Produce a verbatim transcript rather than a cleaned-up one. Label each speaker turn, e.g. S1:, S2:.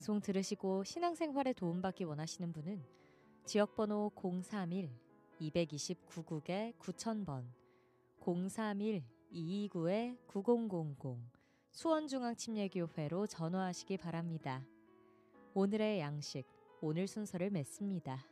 S1: 방송 들으시고 신앙생활에 도움받기 원하시는 분은 지역번호 공삼일 이이구 국에 구천 번 공삼일 이이구 구공공공 수원중앙침례교회로 전화하시기 바랍니다. 오늘의 양식, 오늘 순서를 맺습니다.